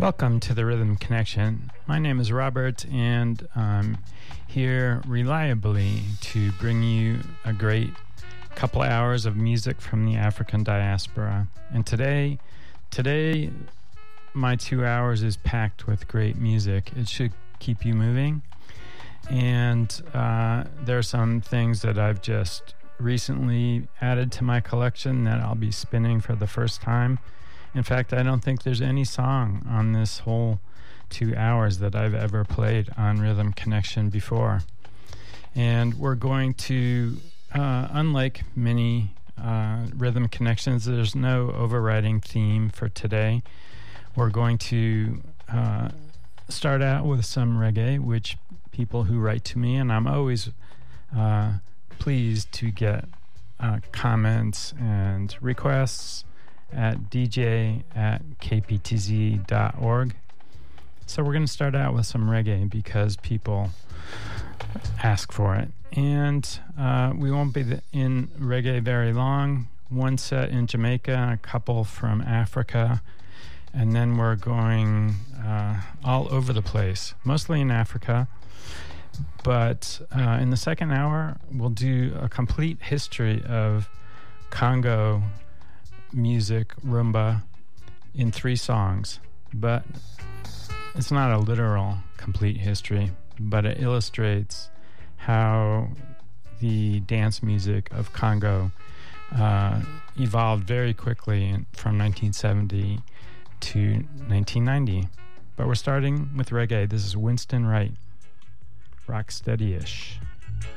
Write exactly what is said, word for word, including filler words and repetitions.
Welcome to the Rhythm Connection. My name is Robert, and I'm here reliably to bring you a great couple hours of music from the African diaspora. And today, today, my two hours is packed with great music. It should keep you moving. And uh, there are some things that I've just recently added to my collection that I'll be spinning for the first time. In fact, I don't think there's any song on this whole two hours that I've ever played on Rhythm Connection before. And we're going to, uh, unlike many uh, Rhythm Connections, there's no overriding theme for today. We're going to uh, start out with some reggae, which people who write to me, and I'm always uh, pleased to get uh, comments and requests at d j at k p t z dot org. So we're going to start out with some reggae because people ask for it. And uh, we won't be in reggae very long. One set in Jamaica, a couple from Africa, and then we're going uh, all over the place, mostly in Africa. But uh, in the second hour, we'll do a complete history of Congo music, rumba, in three songs. But it's not a literal complete history, but it illustrates how the dance music of Congo uh, evolved very quickly in, from nineteen seventy to nineteen ninety. But we're starting with reggae. This is Winston Wright, Rock Steady-ish.